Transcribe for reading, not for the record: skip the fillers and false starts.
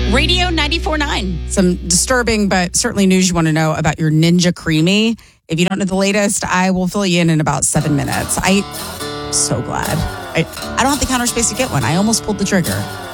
Radio 94.9. Some disturbing, but certainly news you want to know about your Ninja Creamy. If you don't know the latest, I will fill you in about 7 minutes. I'm so glad. I don't have the counter space to get one. I almost pulled the trigger.